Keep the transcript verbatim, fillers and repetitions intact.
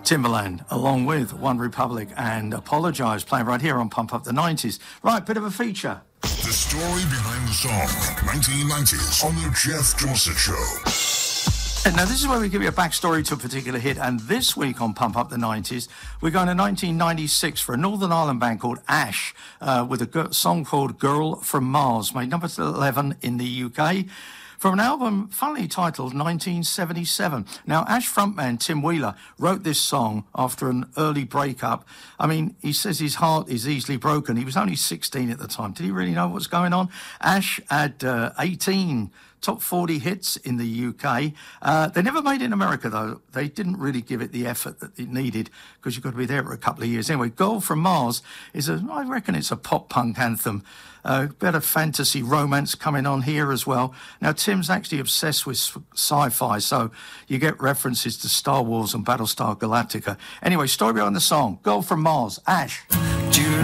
Timbaland, along with One Republic and Apologise, playing right here on Pump Up the nineties. Right, bit of a feature. The story behind the song, nineteen nineties, on the Jeff Dorset Show. And now, this is where we give you a backstory to a particular hit, and this week on Pump Up the nineties, we're going to nineteen ninety-six for a Northern Ireland band called Ash, uh, with a g- song called Girl from Mars, made number eleven in the U K. From an album funnily titled nineteen seventy-seven. Now, Ash frontman Tim Wheeler wrote this song after an early breakup. I mean, he says his heart is easily broken. He was only sixteen at the time. Did he really know what's going on? Ash had uh, eighteen top forty hits in the U K. Uh, they never made it in America, though. They didn't really give it the effort that it needed, because you've got to be there for a couple of years. Anyway, Girl from Mars is a, I reckon it's a pop-punk anthem. A uh, bit of fantasy romance coming on here as well. Now, Tim's actually obsessed with sci-fi, so you get references to Star Wars and Battlestar Galactica. Anyway, story behind the song, Girl from Mars, Ash. Do you